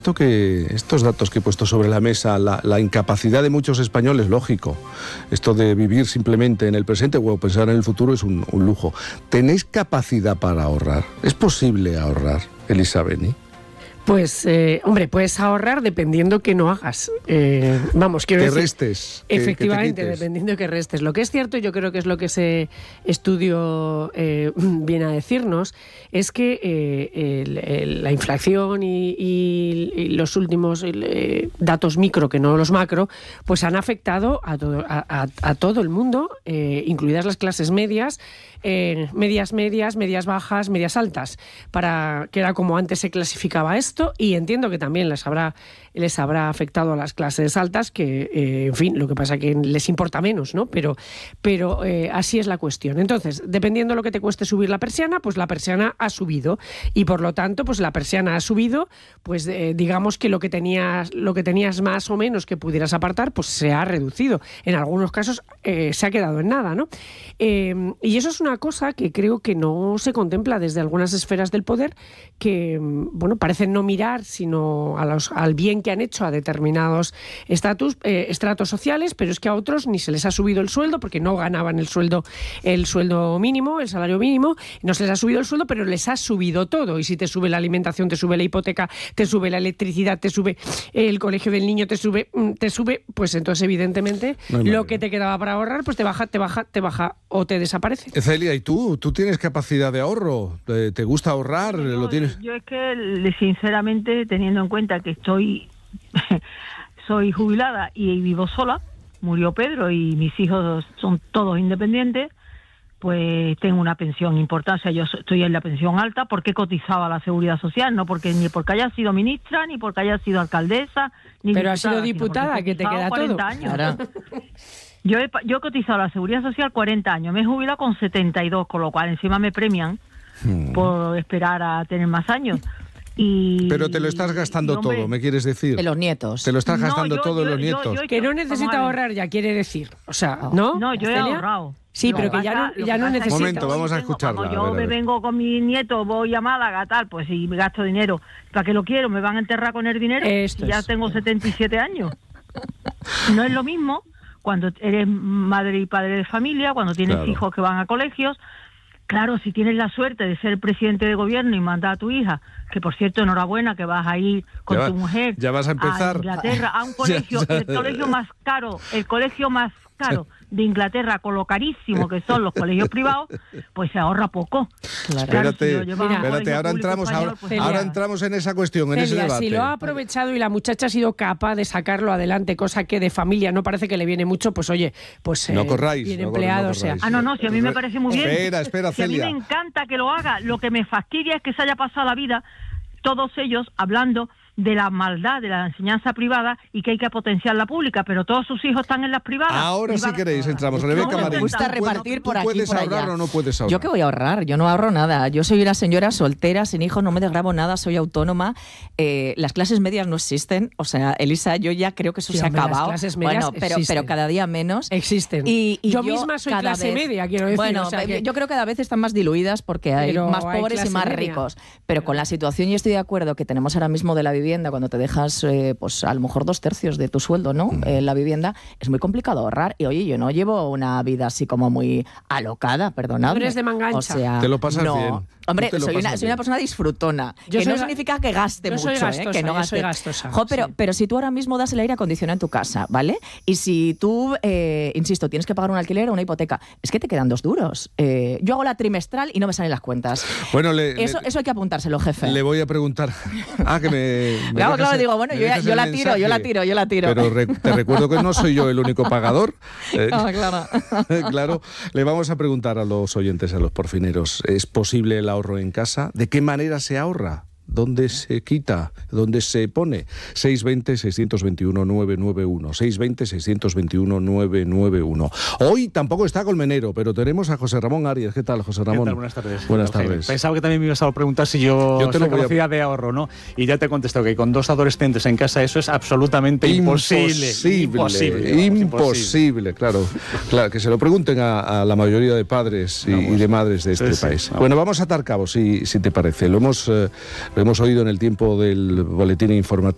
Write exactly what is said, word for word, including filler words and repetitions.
Esto que, estos datos que he puesto sobre la mesa, la, la incapacidad de muchos españoles, lógico, esto de vivir simplemente en el presente o pensar en el futuro es un, un lujo. ¿Tenéis capacidad para ahorrar? ¿Es posible ahorrar, Elisa Beni? Pues, eh, hombre, puedes ahorrar dependiendo que no hagas. Eh, vamos, quiero que decir... restes. Efectivamente, que, que dependiendo de que restes. Lo que es cierto, yo creo que es lo que ese estudio eh, viene a decirnos, es que eh, el, el, la inflación y, y, y los últimos eh, datos micro, que no los macro, pues han afectado a todo, a, a, a todo el mundo, eh, incluidas las clases medias, eh, medias medias, medias bajas, medias altas, para que era como antes se clasificaba esto, y entiendo que también les habrá, les habrá afectado a las clases altas, que, eh, en fin, lo que pasa que les importa menos, ¿no? Pero, pero eh, así es la cuestión. Entonces, dependiendo de lo que te cueste subir la persiana, pues la persiana ha subido, y por lo tanto, pues la persiana ha subido, pues eh, digamos que lo que tenías, lo que tenías más o menos que pudieras apartar, pues se ha reducido. En algunos casos eh, se ha quedado en nada, ¿no? Eh, y eso es una cosa que creo que no se contempla desde algunas esferas del poder, que, bueno, parecen no mirar sino a los, al bien que han hecho a determinados estatus, eh, estratos sociales, pero es que a otros ni se les ha subido el sueldo porque no ganaban el sueldo, el sueldo mínimo, el salario mínimo, no se les ha subido el sueldo, pero les ha subido todo. Y si te sube la alimentación, te sube la hipoteca, te sube la electricidad, te sube el colegio del niño, te sube, te sube, pues entonces evidentemente no lo que te quedaba para ahorrar, pues te baja, te baja, te baja o te desaparece. Celia, ¿y tú? ¿Tú tienes capacidad de ahorro? ¿Te gusta ahorrar? No, ¿Lo tienes? Yo es que, sinceramente, teniendo en cuenta que estoy soy jubilada y vivo sola, murió Pedro y mis hijos son todos independientes, pues tengo una pensión importante. O sea, yo estoy en la pensión alta porque cotizaba a la Seguridad Social, no porque ni porque haya sido ministra, ni porque haya sido alcaldesa, ni pero diputada, ha sido diputada, que te queda todo. Años. Yo he, yo he cotizado a la Seguridad Social cuarenta años, me he jubilado con setenta y dos, con lo cual encima me premian hmm. por esperar a tener más años. Y, pero te lo estás gastando hombre, todo, ¿me quieres decir? En los nietos. Te lo estás gastando no, yo, todo en yo, los nietos. Yo, yo, yo, que no necesita ahorrar ya, quiere decir. O sea, ¿no? No, yo he ahorrado. Sí, lo pero que pasa, ya no, ya no necesita. Un momento, vamos a escucharla. Cuando yo a ver, a ver. me vengo con mi nieto, voy a Málaga, tal, pues si me gasto dinero, ¿para qué lo quiero? ¿Me van a enterrar con el dinero? Esto ya es. tengo setenta y siete años. No es lo mismo cuando eres madre y padre de familia, cuando tienes claro. hijos que van a colegios. Claro, si tienes la suerte de ser presidente de gobierno y mandar a tu hija, que por cierto, enhorabuena, que vas a ir con ya tu va, mujer ya vas a, empezar. a Inglaterra, a un colegio, ya, ya. el colegio más caro, el colegio más caro de Inglaterra, con lo carísimo que son los colegios privados, pues se ahorra poco. Claro. Espérate, si Mira, espérate, ahora entramos, español, ahora, pues ahora entramos en esa cuestión, en Celia, ese debate. Si lo ha aprovechado y la muchacha ha sido capaz de sacarlo adelante, cosa que de familia no parece que le viene mucho, pues oye, pues no eh, corráis, bien no empleado, no o sea. Ah, no, no, si a mí me parece muy bien. Espera, espera, si Celia. A mí me encanta que lo haga, lo que me fastidia es que se haya pasado la vida todos ellos hablando de la maldad de la enseñanza privada y que hay que potenciar la pública, pero todos sus hijos están en las privadas. Ahora si queréis entramos. Rebeca Marín, me gusta repartir por aquí ¿puedes por ahorrar allá? o no puedes ahorrar? ¿Yo qué voy a ahorrar? Yo no ahorro nada. Yo soy una señora soltera, sin hijos, no me desgravo nada, soy autónoma. Eh, las clases medias no existen. O sea, Elisa, yo ya creo que eso sí, se ha hombre, acabado. Las clases medias bueno, pero, pero cada día menos. Existen. Y, y yo, yo misma soy cada clase vez, media, quiero decir. Bueno, o sea que... yo creo que cada vez están más diluidas porque hay pero más hay pobres y más media. ricos. Pero con la situación, yo estoy de acuerdo que tenemos ahora mismo de la vivienda, cuando te dejas, eh, pues a lo mejor dos tercios de tu sueldo, ¿no? Mm. Eh, la vivienda, es muy complicado ahorrar. Y oye, yo no llevo una vida así como muy alocada, perdonadme. Tú eres de manga ancha. O sea, te lo pasas no. bien. Hombre, soy una, soy una persona disfrutona. Yo que no significa que gaste yo mucho, soy gastosa, ¿eh? Que no gaste. Soy gastosa, jo, pero, sí. pero si tú ahora mismo das el aire acondicionado en tu casa, ¿vale? Y si tú, eh, insisto, tienes que pagar un alquiler o una hipoteca, es que te quedan dos duros. Eh, yo hago la trimestral y no me salen las cuentas. Bueno, le, eso, le, eso hay que apuntárselo, jefe. Le voy a preguntar. Ah, que me. me claro, claro, el, digo, bueno, yo, ya, yo la tiro, yo la tiro, yo la tiro. Pero re, te recuerdo que no soy yo el único pagador. Eh, ah, claro. Claro, le vamos a preguntar a los oyentes, a los porfineros, ¿es posible el ahorro en casa? ¿De qué manera se ahorra? ¿Dónde se quita? ¿Dónde se pone? seis veinte, seiscientos veintiuno, nueve nueve uno. seis veinte, seiscientos veintiuno, nueve nueve uno. Hoy tampoco está Colmenero, pero tenemos a José Ramón Arias. ¿Qué tal, José Ramón? ¿Qué tal? Buenas tardes. Buenas tardes. tardes. Pensaba que también me ibas a preguntar si yo, yo te soy lo voy capacidad a... de ahorro, ¿no? Y ya te he contestado que con dos adolescentes en casa eso es absolutamente imposible. Imposible. Imposible, vamos, imposible. imposible claro, claro. Que se lo pregunten a, a la mayoría de padres y, vamos, y de madres de este sí, país. Sí, vamos. Bueno, vamos a atar cabos, si, si te parece. Lo hemos, eh, lo hemos oído en el tiempo del boletín informativo.